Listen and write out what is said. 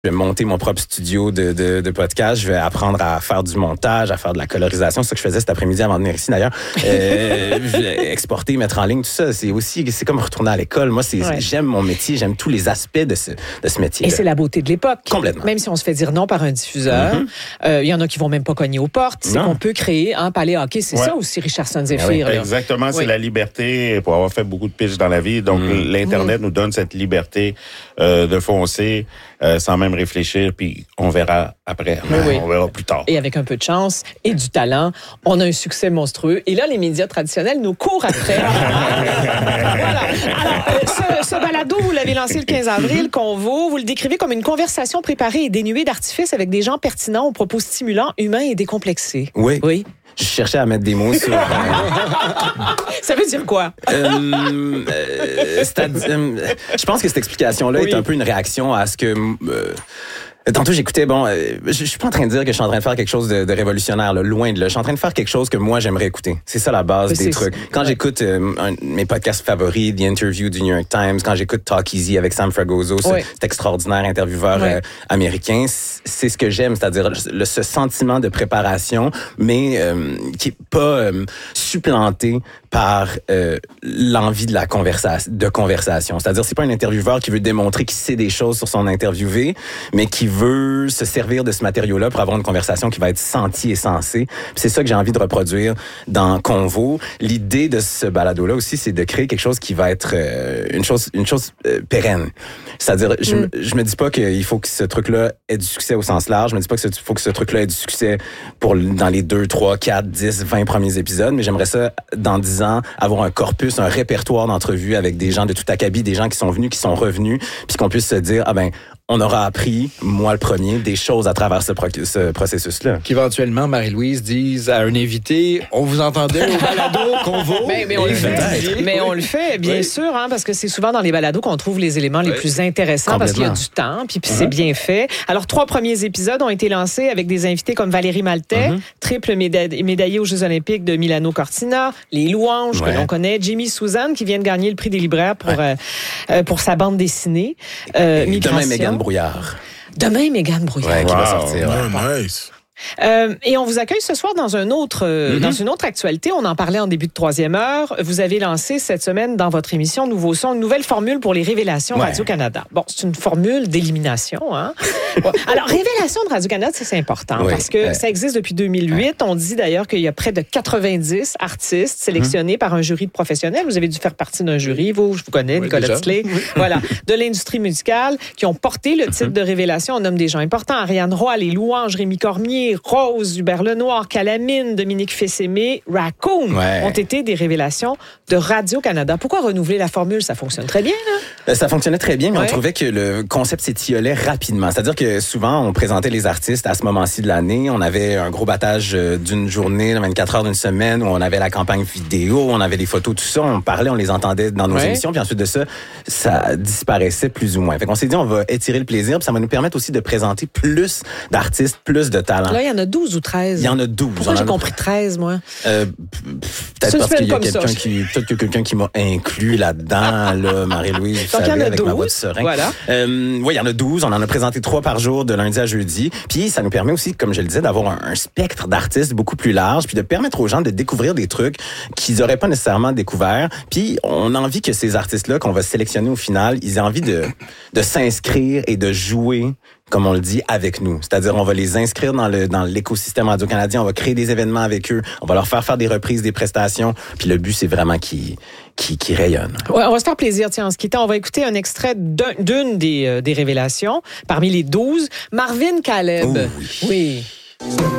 Je vais monter mon propre studio de podcast. Je vais apprendre à faire du montage, à faire de la colorisation. C'est ce que je faisais cet après-midi avant de venir ici, d'ailleurs. Je vais exporter, mettre en ligne, tout ça. C'est comme retourner à l'école. Moi, j'aime mon métier. J'aime tous les aspects de ce métier. Et c'est la beauté de l'époque. Complètement. Même si on se fait dire non par un diffuseur, y en a qui vont même pas cogner aux portes. C'est qu'on peut créer un palais hockey. C'est ça aussi, Richardson Zephyr. Oui, exactement. C'est la liberté pour avoir fait beaucoup de pitch dans la vie. Donc, l'Internet nous donne cette liberté de foncer sans même réfléchir, puis on verra après. On verra plus tard. Et avec un peu de chance et du talent, on a un succès monstrueux. Et là, les médias traditionnels nous courent après. Voilà. Alors, ce balado, vous l'avez lancé le 15 avril, Convo. Vous le décrivez comme une conversation préparée et dénuée d'artifice avec des gens pertinents aux propos stimulants, humains et décomplexés. Oui. Je cherchais à mettre des mots sur... Ça veut dire quoi? Je pense que cette explication-là est un peu une réaction à ce que... Tantôt, j'écoutais, je suis pas en train de dire que je suis en train de faire quelque chose de révolutionnaire, là, loin de là. Je suis en train de faire quelque chose que moi, j'aimerais écouter. C'est ça la base des trucs. Quand j'écoute mes podcasts favoris, The Interview du New York Times, quand j'écoute Talk Easy avec Sam Fragoso, cet extraordinaire intervieweur américain, c'est ce que j'aime, c'est-à-dire ce sentiment de préparation, mais qui est pas supplanté par l'envie de conversation. C'est-à-dire, c'est pas un intervieweur qui veut démontrer qu'il sait des choses sur son interviewé, mais qui veut se servir de ce matériau-là pour avoir une conversation qui va être sentie et sensée. Puis c'est ça que j'ai envie de reproduire dans Convo. L'idée de ce balado-là aussi, c'est de créer quelque chose qui va être une chose pérenne. C'est-à-dire, je me dis pas qu'il faut que ce truc-là ait du succès au sens large. Je me dis pas qu'il faut que ce truc-là ait du succès dans les 2, 3, 4, 10, 20 premiers épisodes, mais j'aimerais ça, dans 10 ans, avoir un corpus, un répertoire d'entrevues avec des gens de tout acabit, des gens qui sont venus, qui sont revenus, puis qu'on puisse se dire, on aura appris, moi le premier, des choses à travers ce processus-là. Qu'éventuellement, Marie-Louise dise à un invité, on vous entendait au balado Convo. Mais on le fait. Mais on le fait, bien sûr, parce que c'est souvent dans les balados qu'on trouve les éléments les plus intéressants parce qu'il y a du temps, puis c'est bien fait. Alors, 3 premiers épisodes ont été lancés avec des invités comme Valérie Maltais, triple médaillée aux Jeux olympiques de Milano Cortina, Les Louanges, que l'on connaît, Jimmy Suzanne, qui vient de gagner le prix des libraires pour sa bande dessinée. Demain, Mégane Brouillard. Demain, Mégane Brouillard. Qui va sortir. Nice. Et on vous accueille ce soir dans une autre actualité. On en parlait en début de 3e heure. Vous avez lancé cette semaine dans votre émission Nouveau Son une nouvelle formule pour les révélations Radio-Canada. Bon, c'est une formule d'élimination. Alors, révélation de Radio-Canada, c'est important parce que ça existe depuis 2008. On dit d'ailleurs qu'il y a près de 90 artistes sélectionnés par un jury de professionnels. Vous avez dû faire partie d'un jury, je vous connais, Nicolas Tisley, de l'industrie musicale, qui ont porté le titre de révélation. On nomme des gens importants. Ariane Roy, Les Louanges, Rémi Cormier, Rose, Hubert Lenoir, Calamine, Dominique Fils-Aimé, Raccoon ont été des révélations de Radio-Canada. Pourquoi renouveler la formule? Ça fonctionne très bien, là? Ça fonctionnait très bien, mais on trouvait que le concept s'étiolait rapidement. C'est-à-dire que souvent, on présentait les artistes à ce moment-ci de l'année. On avait un gros battage d'une journée, 24 heures d'une semaine, où on avait la campagne vidéo, on avait les photos, tout ça. On parlait, on les entendait dans nos émissions, puis ensuite de ça, ça disparaissait plus ou moins. Fait qu'on s'est dit, on va étirer le plaisir, puis ça va nous permettre aussi de présenter plus d'artistes, plus de talents. Là, il y en a 12 ou 13. Il y en a 12. Pourquoi j'ai compris 13, moi? Peut-être parce qu'il y a quelqu'un qui m'a inclus là-dedans, là, Marie-Louise, vous savez, avec 12, ma voix de serein. Voilà. Il y en a 12. On en a présenté 3 par jour, de lundi à jeudi. Puis, ça nous permet aussi, comme je le disais, d'avoir un spectre d'artistes beaucoup plus large, puis de permettre aux gens de découvrir des trucs qu'ils n'auraient pas nécessairement découverts. Puis, on a envie que ces artistes-là, qu'on va sélectionner au final, ils aient envie de s'inscrire et de jouer, comme on le dit, avec nous. C'est-à-dire, on va les inscrire dans l'écosystème radio-canadien, on va créer des événements avec eux, on va leur faire des reprises, des prestations, puis le but, c'est vraiment qu'ils rayonnent. Ouais, on va se faire plaisir, tiens, en se quittant. On va écouter un extrait d'une des révélations, parmi les 12, Marvin Caleb. Oh, oui.